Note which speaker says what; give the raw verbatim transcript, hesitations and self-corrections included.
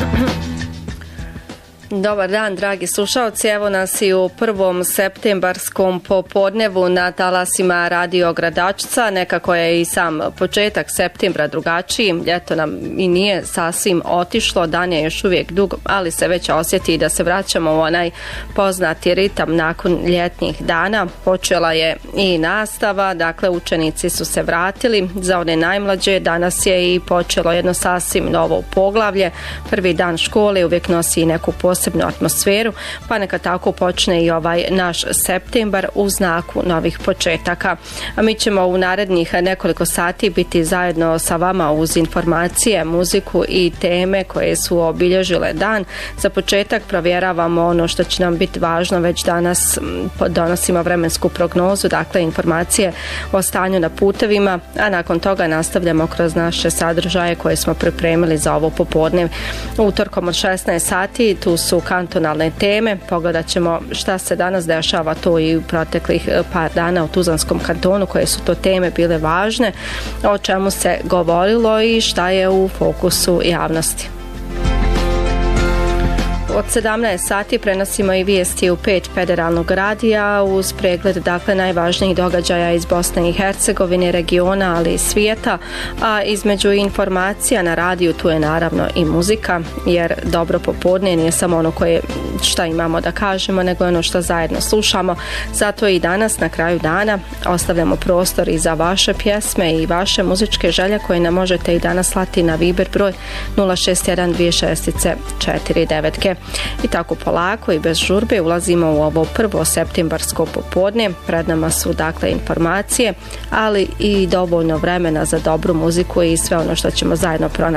Speaker 1: Dobar dan, dragi slušalci. Evo nas i u prvom septembarskom popodnevu na talasima Radio Gradačca. Nekako je i sam početak septembra drugačiji. Ljeto nam i nije sasvim otišlo. Dan je još uvijek dug, ali se već osjeti da se vraćamo u onaj poznati ritam nakon ljetnih dana. Počela je i nastava, dakle učenici su se vratili. Za one najmlađe danas je i počelo jedno sasvim novo poglavlje. Prvi dan škole uvijek nosi neku posebnu posebnu atmosferu, pa neka tako počne i ovaj naš septembar u znaku novih početaka. A mi ćemo u narednih nekoliko sati biti zajedno sa vama uz informacije, muziku i teme koje su obilježile dan. Za početak provjeravamo ono što će nam biti važno, već danas donosimo vremensku prognozu, dakle informacije o stanju na putevima, a nakon toga nastavljamo kroz naše sadržaje koje smo pripremili za ovo popodne. Utorkom od šesnaest sati tu su kantonalne teme, pogledat ćemo šta se danas dešava to i u proteklih par dana u Tuzlanskom kantonu, koje su to teme bile važne, o čemu se govorilo i šta je u fokusu javnosti. Od sedamnaest sati prenosimo i vijesti u pet federalnog radija uz pregled dakle najvažnijih događaja iz Bosne i Hercegovine, regiona, ali i svijeta, a između informacija na radiju tu je naravno i muzika, jer dobro popodne nije samo ono koje šta imamo da kažemo, nego ono što zajedno slušamo. Zato i danas na kraju dana ostavljamo prostor i za vaše pjesme i vaše muzičke želje koje nam možete i danas slati na Viber broj nula šest jedan dvije šest četiri devet. I tako polako i bez žurbe ulazimo u ovo prvo septembarsko popodne. Pred nama su dakle informacije, ali i dovoljno vremena za dobru muziku i sve ono što ćemo zajedno pronaći